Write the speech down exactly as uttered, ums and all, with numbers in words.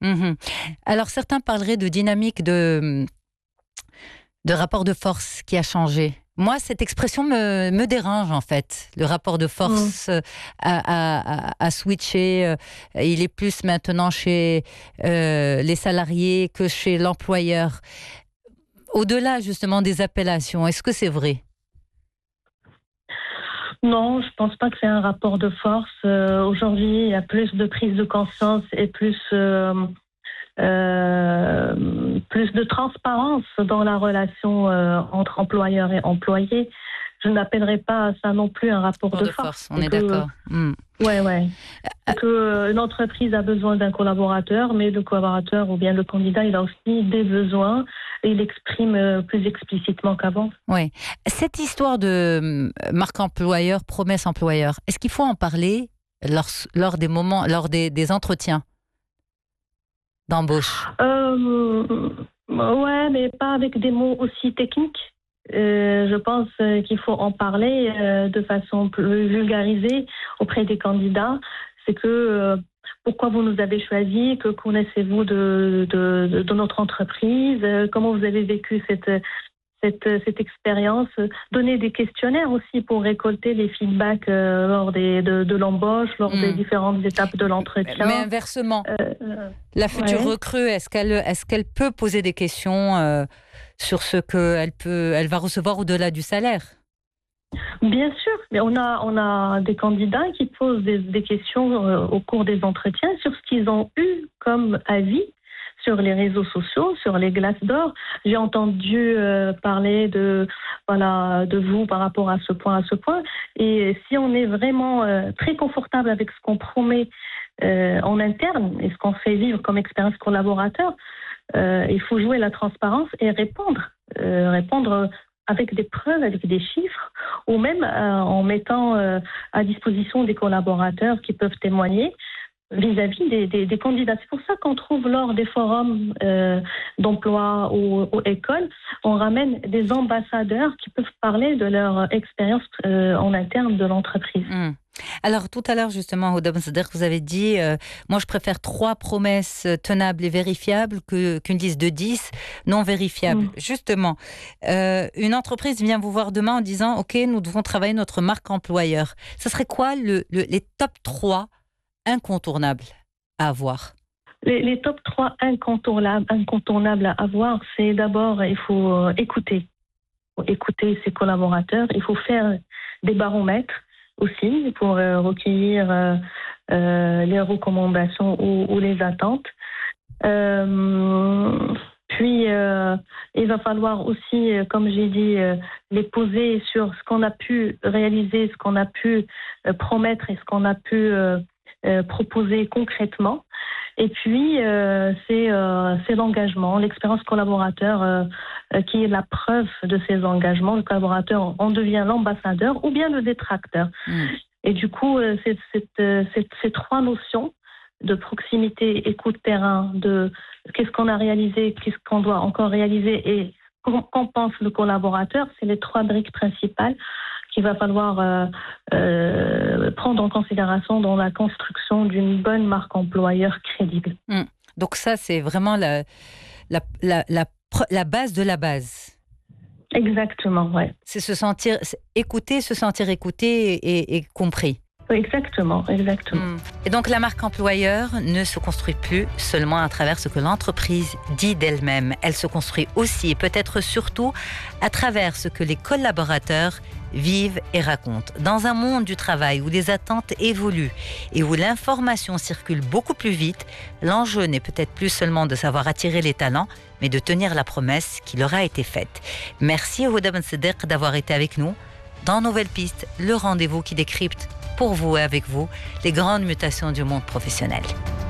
Mmh. Alors certains parleraient de dynamique de, de rapport de force qui a changé. Moi, cette expression me, me dérange en fait. Le rapport de force mmh. a, a, a switché. Il est plus maintenant chez euh, les salariés que chez l'employeur. Au-delà justement des appellations, est-ce que c'est vrai ? Non, je pense pas que c'est un rapport de force. Euh, aujourd'hui, il y a plus de prise de conscience et plus euh, euh, plus de transparence dans la relation euh, entre employeur et employé. Je n'appellerai pas ça non plus un rapport de, de force. force. On est, est que, d'accord. Mm. Ouais, ouais. C'est que une entreprise a besoin d'un collaborateur, mais le collaborateur ou bien le candidat, il a aussi des besoins et il exprime plus explicitement qu'avant. Oui. Cette histoire de marque employeur, promesse employeur, est-ce qu'il faut en parler lors, lors des moments, lors des, des entretiens d'embauche ? euh, Ouais, mais pas avec des mots aussi techniques. Euh, je pense qu'il faut en parler euh, de façon plus vulgarisée auprès des candidats. C'est que euh, pourquoi vous nous avez choisis, que connaissez-vous de, de, de, de notre entreprise, euh, comment vous avez vécu cette, cette, cette expérience. Donner des questionnaires aussi pour récolter les feedbacks euh, lors des, de, de l'embauche, lors mmh. des différentes étapes de l'entretien. Mais inversement, euh, la future ouais. recrue, est-ce qu'elle, est-ce qu'elle peut poser des questions euh, sur ce qu'elle peut, elle va recevoir au-delà du salaire ? Bien sûr, mais on a, on a des candidats qui posent des, des questions euh, au cours des entretiens sur ce qu'ils ont eu comme avis sur les réseaux sociaux, sur les glaces d'or. J'ai entendu euh, parler de, voilà, de vous par rapport à ce point, à ce point. Et si on est vraiment euh, très confortable avec ce qu'on promet euh, en interne et ce qu'on fait vivre comme expérience collaborateur, euh, il faut jouer la transparence et répondre. Euh, répondre avec des preuves, avec des chiffres, ou même euh, en mettant euh, à disposition des collaborateurs qui peuvent témoigner vis-à-vis des, des, des candidats. C'est pour ça qu'on trouve lors des forums euh, d'emploi ou, ou écoles, on ramène des ambassadeurs qui peuvent parler de leur expérience euh, en interne de l'entreprise. Mmh. Alors tout à l'heure justement, Hoda Bensader, vous avez dit euh, moi je préfère trois promesses tenables et vérifiables que, qu'une liste de dix non vérifiables. Mmh. Justement, euh, une entreprise vient vous voir demain en disant ok, nous devons travailler notre marque employeur. Ce serait quoi le, le, les top trois incontournables à avoir? Les, les top trois incontournables, incontournables à avoir, c'est d'abord, il faut euh, écouter. Il faut écouter ses collaborateurs. Il faut faire des baromètres aussi pour euh, recueillir euh, euh, les recommandations ou, ou les attentes. Euh, puis, euh, il va falloir aussi, comme j'ai dit, euh, les poser sur ce qu'on a pu réaliser, ce qu'on a pu euh, promettre et ce qu'on a pu euh, Euh, proposer concrètement. Et puis, euh, c'est, euh, c'est l'engagement, l'expérience collaborateur euh, euh, qui est la preuve de ces engagements. Le collaborateur en devient l'ambassadeur ou bien le détracteur. Mmh. Et du coup, euh, c'est, c'est, euh, c'est, ces trois notions de proximité, écoute terrain, de qu'est-ce qu'on a réalisé, qu'est-ce qu'on doit encore réaliser et qu'en pense le collaborateur, c'est les trois briques principales qu'il va falloir euh, euh, prendre en considération dans la construction d'une bonne marque employeur crédible. Mmh. Donc ça, c'est vraiment la, la, la, la, la base de la base. Exactement, ouais. C'est se sentir écouté, se sentir écouté et, et compris. Exactement, exactement. Mmh. Et donc la marque employeur ne se construit plus seulement à travers ce que l'entreprise dit d'elle-même. Elle se construit aussi et peut-être surtout à travers ce que les collaborateurs vivent et racontent. Dans un monde du travail où les attentes évoluent et où l'information circule beaucoup plus vite, l'enjeu n'est peut-être plus seulement de savoir attirer les talents, mais de tenir la promesse qui leur a été faite. Merci Hoda Bensader d'avoir été avec nous dans Nouvelles Pistes, le rendez-vous qui décrypte pour vous et avec vous les grandes mutations du monde professionnel.